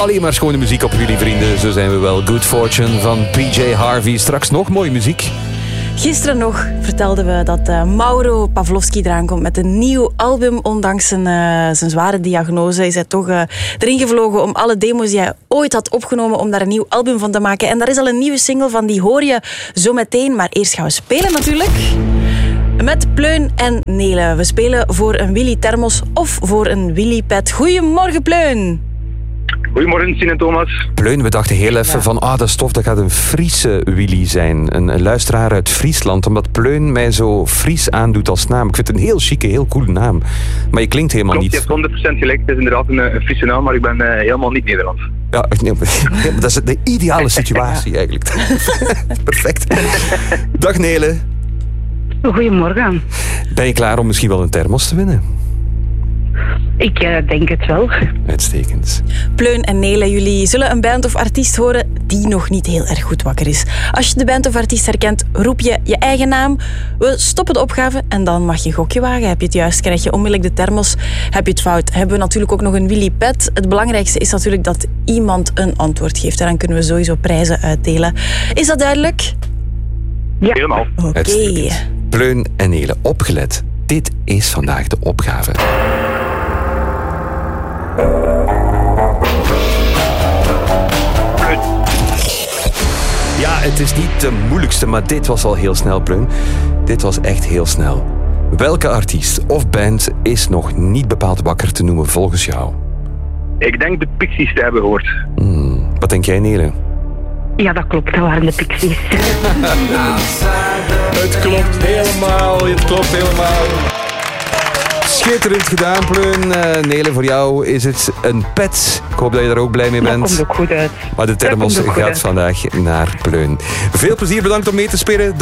alleen maar schone muziek op jullie vrienden. Zo zijn we wel. Good Fortune van PJ Harvey. Straks nog mooie muziek. Gisteren nog vertelden we dat Mauro Pavlovski eraan komt met een nieuw album. Ondanks zijn zware diagnose is hij toch erin gevlogen om alle demos die hij ooit had opgenomen om daar een nieuw album van te maken. En daar is al een nieuwe single van, die hoor je zo meteen. Maar eerst gaan we spelen natuurlijk. Met Pleun en Nele. We spelen voor een Willy Thermos of voor een Willy Pet. Goedemorgen, Pleun. Goedemorgen, Sien en Thomas. Pleun, we dachten heel even van, dat stof, dat gaat een Friese Willy zijn. Een luisteraar uit Friesland, omdat Pleun mij zo Fries aandoet als naam. Ik vind het een heel chique, heel coole naam. Maar je klinkt helemaal Klopt, niet... je hebt 100% gelijk. Het is inderdaad een Friese naam, maar ik ben helemaal niet Nederlands. Ja, nee, dat is de ideale situatie eigenlijk. Perfect. Dag Nele. Goedemorgen. Ben je klaar om misschien wel een thermos te winnen? Ik denk het wel. Uitstekend. Pleun en Nele, jullie zullen een band of artiest horen die nog niet heel erg goed wakker is. Als je de band of artiest herkent, roep je je eigen naam. We stoppen de opgave en dan mag je gokje wagen. Heb je het juist, krijg je onmiddellijk de thermos. Heb je het fout, hebben we natuurlijk ook nog een Willy Pet. Het belangrijkste is natuurlijk dat iemand een antwoord geeft. En dan kunnen we sowieso prijzen uitdelen. Is dat duidelijk? Ja. Helemaal. Oké. Pleun en Nele, opgelet. Dit is vandaag de opgave. Ja, het is niet de moeilijkste, maar dit was al heel snel, Pleun. Dit was echt heel snel. Welke artiest of band is nog niet bepaald wakker te noemen volgens jou? Ik denk de Pixies te hebben gehoord. Wat denk jij, Nele? Ja, dat klopt. Dat waren de Pixies. Het klopt helemaal, Schitterend gedaan, Pleun. Nele, voor jou is het een pet. Ik hoop dat je daar ook blij mee bent. Dat komt ook goed uit. Maar de thermos gaat vandaag naar Pleun. Veel plezier, bedankt om mee te spelen.